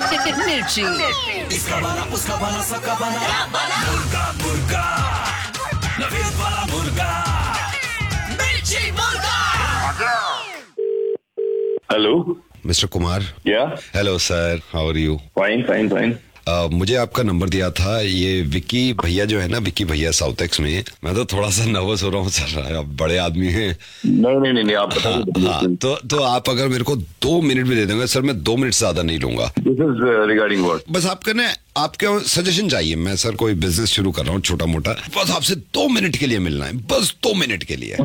मिर्ची। इसका बना उसका बना सबका बना मुर्गा मुर्गा नवीद वाला मुर्गा मिर्ची मुर्गा। Hello mister Kumar. या hello sir, how are you? Fine fine fine. मुझे आपका नंबर दिया था ये विक्की भैया जो है ना, विक्की भैया साउथ एक्स में। मैं तो थोड़ा सा नर्वस हो रहा हूँ सर, आप बड़े आदमी हैं। नहीं आप बताइए। हाँ, तो आप अगर मेरे को 2 मिनट भी दे देंगे सर, मैं 2 मिनट से ज्यादा नहीं लूंगा। This is regarding what? बस आपका ना, आपके सजेशन चाहिए। मैं सर कोई बिजनेस शुरू कर रहा हूँ छोटा मोटा, बस आपसे 2 मिनट के लिए मिलना है, बस 2 मिनट के लिए।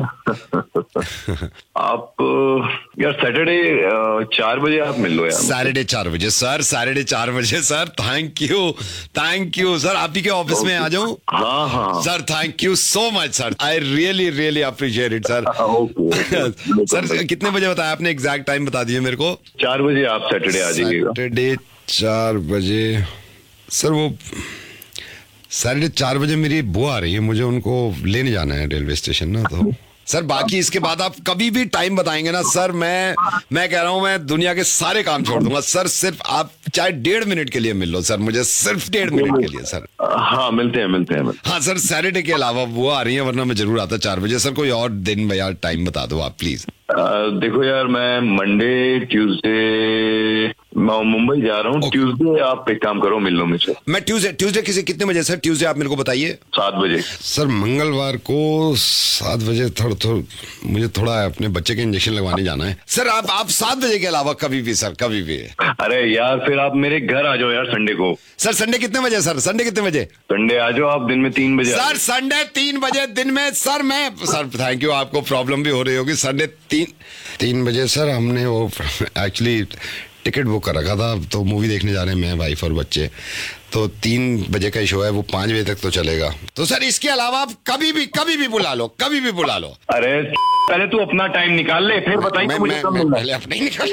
आप यार सैटरडे 4 बजे आप मिल लो यार। सैटरडे 4 बजे सर, सैटरडे 4 बजे सर। Thank you sir. आप ही के ऑफिस में आ जाऊं? हाँ sir, thank you so much sir, I really appreciate it sir. Sir कितने बजे बताया आपने? एग्जैक्ट टाइम बता दीजिए मेरे को। 4 बजे आप सैटरडे आ जाइएगा। सैटरडे 4 बजे सर। वो सैटरडे 4 बजे मेरी बुआ आ रही है, मुझे उनको लेने जाना है रेलवे स्टेशन ना। तो सर बाकी इसके बाद आप कभी भी टाइम बताएंगे ना सर, मैं कह रहा हूं मैं दुनिया के सारे काम छोड़ दूंगा सर। सिर्फ आप चाहे 1.5 मिनट के लिए मिल लो सर, मुझे सिर्फ 1.5 मिनट के लिए सर। हाँ मिलते हैं। हाँ सर, सैटरडे के अलावा वो आ रही है, वरना मैं जरूर आता 4 बजे सर। कोई और दिन या टाइम बता दो आप प्लीज। देखो यार, मैं मंडे ट्यूसडे मुंबई जा रहा हूँ। ट्यूसडे आप एक काम करो, मिल लो मुझसे। मैं ट्यूसडे कितने बजे सर? ट्यूसडे आप मेरे को बताइए। 7 बजे सर। मंगलवार को 7 बजे मुझे थोड़ा अपने बच्चे के इंजेक्शन लगवाने जाना है सर। आप 7 बजे के अलावा कभी भी सर, कभी भी। अरे यार फिर आप मेरे घर आ जाओ यार संडे को। सर संडे कितने बजे सर? संडे कितने बजे? संडे आ जाओ आप दिन में 3 बजे। सर संडे 3 बजे दिन में सर। मैं सर थैंक यू, आपको प्रॉब्लम भी हो रही होगी। संडे 3 बजे सर। हमने वो एक्चुअली टिकट बुक कर रखा था, तो मूवी देखने जा रहे हैं मैं, वाइफ और बच्चे। तो 3 बजे का शो है, वो 5 बजे तक तो चलेगा। तो सर इसके अलावा आप कभी भी बुला लो, कभी भी बुला लो। अरे पहले तू अपना टाइम निकाल ले, फिर बताइए मुझे कब मिलना है। पहले अपना ही निकाल।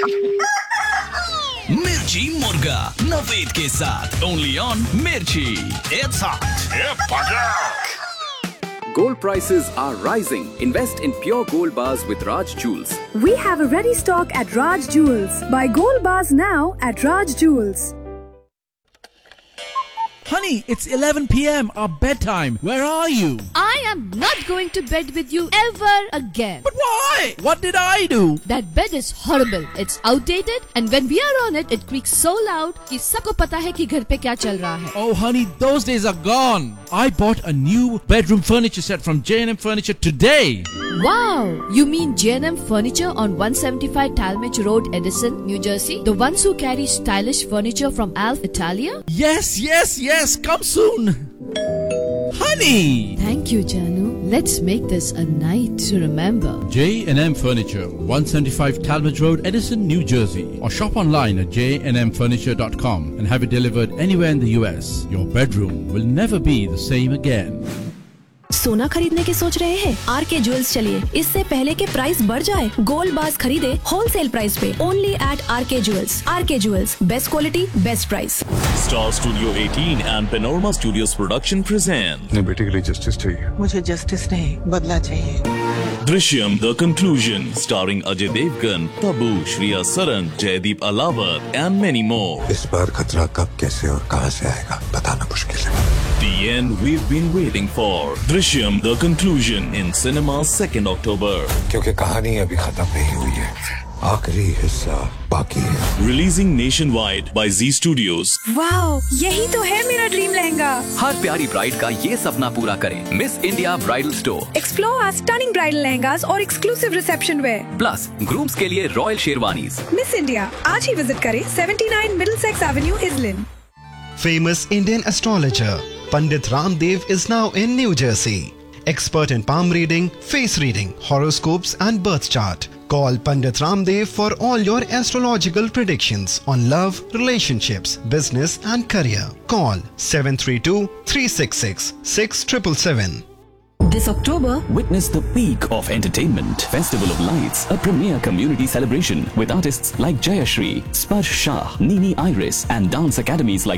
मिर्ची मुर्गा नवीद के साथ ओनली ऑन मिर्ची। It's hot. Gold prices are rising. Invest in pure gold bars with Raj Jewels. We have a ready stock at Raj Jewels. Buy gold bars now at Raj Jewels. Honey, it's 11 p.m. Our bedtime. Where are you? I am not going to bed with you ever again. But why? What did I do? That bed is horrible. It's outdated, and when we are on it, it creaks so loud कि सबको पता है कि घर पे क्या चल रहा है. Oh, honey, those days are gone. I bought a new bedroom furniture set from J&M Furniture today. Wow! You mean J&M Furniture on 175 Talmadge Road, Edison, New Jersey? The ones who carry stylish furniture from Alf Italia? Yes. Come soon. Honey! Thank you, Janu. Let's make this a night to remember. J&M Furniture, 175 Talmadge Road, Edison, New Jersey. Or shop online at jnmfurniture.com and have it delivered anywhere in the US. Your bedroom will never be the same again. सोना खरीदने की सोच रहे हैं? R K jewels चलिए, इससे पहले के प्राइस बढ़ जाए। गोल्ड बार्स खरीदे होलसेल प्राइस पे, only eight R K jewels. R K jewels, best quality, best price. Star Studio 18 and Panorama Studios Production present अपने बेटे के लिए जस्टिस चाहिए। मुझे जस्टिस नहीं, बदला चाहिए। Drishyam The Conclusion, starring Ajay Devgan, Tabu, Shriya Saran, Jaideep Alawat and many more. इस बार खतरा कब, कैसे और कहां से आएगा बताना मुश्किल है। The end we've been waiting for. Drishyam The Conclusion in cinemas 2nd October. क्योंकि कहानी अभी खत्म नहीं हुई है, आखिरी हिस्सा बाकी है। Releasing nationwide by Z Studios. Wow, यही तो है मेरा ड्रीम लहंगा। हर प्यारी ब्राइड का ये सपना पूरा करें। Miss India bridal store. Explore our stunning bridal lehengas और exclusive reception wear. Plus grooms के लिए रॉयल शेरवानीज। मिस इंडिया आज ही विजिट करें 79 Middlesex Avenue, Islin. Famous Indian astrologer Pandit Ramdev is now in New Jersey. Expert in palm reading, face reading, horoscopes and birth chart. Call Pandit Ramdev for all your astrological predictions on love, relationships, business and career. Call 732-366-6777. This October, Witness the peak of entertainment. Festival of Lights, a premier community celebration with artists like Jayashri, Sparsh Shah, Nini Iris and dance academies like